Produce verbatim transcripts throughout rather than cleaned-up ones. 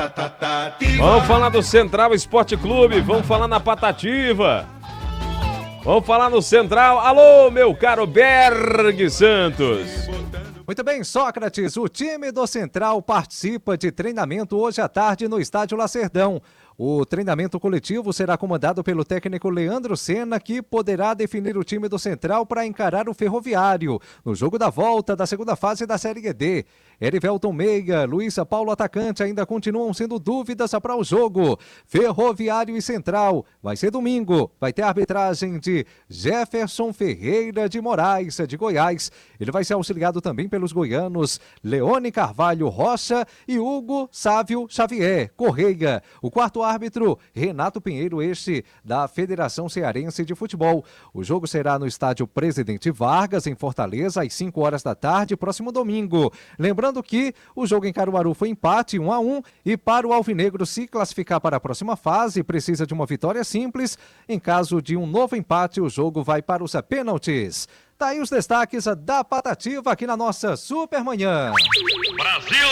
Vamos falar do Central Esporte Clube, vamos falar na Patativa. Vamos falar no Central. Alô, meu caro Berg Santos. Muito bem, Sócrates, o time do Central participa de treinamento hoje à tarde no Estádio Lacerdão. O treinamento coletivo será comandado pelo técnico Leandro Senna, que poderá definir o time do Central para encarar o Ferroviário no jogo da volta da segunda fase da Série D. Erivelton Meia, Luiz Paulo atacante ainda continuam sendo dúvidas para o jogo. Ferroviário e Central, vai ser domingo, vai ter a arbitragem de Jefferson Ferreira de Moraes, de Goiás. Ele vai ser auxiliado também pelos goianos Leone Carvalho Rocha e Hugo Sávio Xavier Correia. O quarto árbitro, Renato Pinheiro, este da Federação Cearense de Futebol. O jogo será no estádio Presidente Vargas, em Fortaleza, às cinco horas da tarde, próximo domingo. Lembrando que o jogo em Caruaru foi empate, um a um, e para o Alvinegro se classificar para a próxima fase, precisa de uma vitória simples. Em caso de um novo empate, o jogo vai para os pênaltis. Tá aí os destaques da Patativa aqui na nossa Supermanhã. Brasil!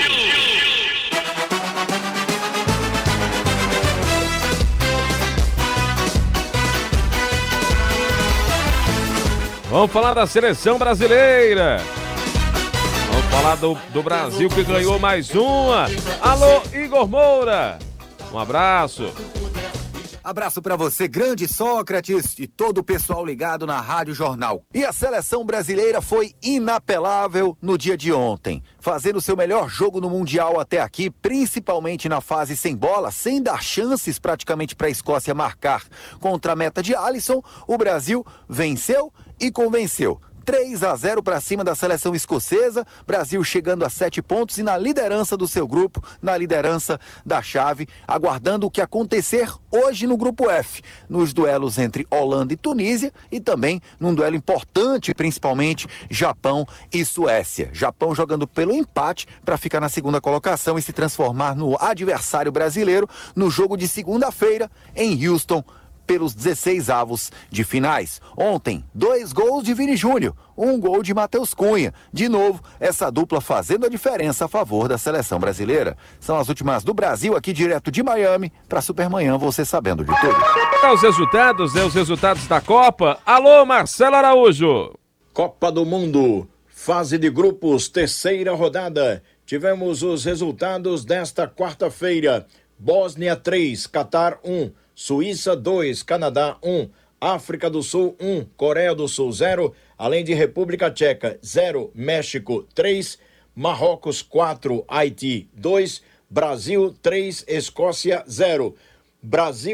Vamos falar da seleção brasileira. Vamos falar do, do Brasil que ganhou mais uma. Alô, Igor Moura. Um abraço. Abraço para você, grande Sócrates, e todo o pessoal ligado na Rádio Jornal. E a seleção brasileira foi inapelável no dia de ontem, fazendo seu melhor jogo no Mundial até aqui, principalmente na fase sem bola, sem dar chances praticamente para a Escócia marcar contra a meta de Alisson. O Brasil venceu e convenceu. três a zero para cima da seleção escocesa, Brasil chegando a sete pontos e na liderança do seu grupo, na liderança da chave, aguardando o que acontecer hoje no grupo F, nos duelos entre Holanda e Tunísia e também num duelo importante, principalmente Japão e Suécia. Japão jogando pelo empate para ficar na segunda colocação e se transformar no adversário brasileiro no jogo de segunda-feira em Houston, pelos dezesseis avos de finais. Ontem, dois gols de Vini Júnior, um gol de Matheus Cunha. De novo, essa dupla fazendo a diferença a favor da seleção brasileira. São as últimas do Brasil, aqui direto de Miami, para Supermanhã, você sabendo de tudo. Os resultados, né? Os resultados da Copa. Alô, Marcelo Araújo. Copa do Mundo, fase de grupos, terceira rodada. Tivemos os resultados desta quarta-feira. Bósnia três, Catar um. Suíça dois, Canadá um, África do Sul um, Coreia do Sul zero, além de República Tcheca zero, México três, Marrocos quatro, Haiti dois, Brasil três, Escócia zero. Brasil